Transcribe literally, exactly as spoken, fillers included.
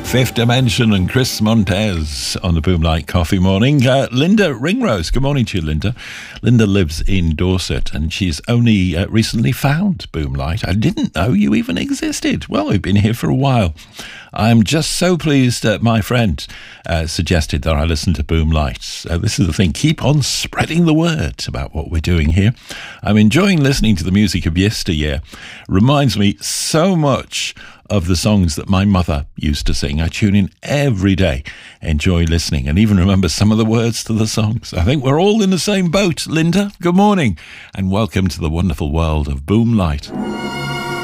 Fifth Dimension and Chris Montez on the Boomlight Coffee Morning. Uh, Linda Ringrose, good morning to you, Linda. Linda lives in Dorset and she's only uh, recently found Boomlight. I didn't know you even existed. Well, we've been here for a while. I'm just so pleased that my friend uh, suggested that I listen to Boomlight. Uh, this is the thing, keep on spreading the word about what we're doing here. I'm enjoying listening to the music of yesteryear. Reminds me so much of the songs that my mother used to sing. I tune in every day, enjoy listening, and even remember some of the words to the songs. I think we're all in the same boat. Linda, good morning, and welcome to the wonderful world of Boomlight.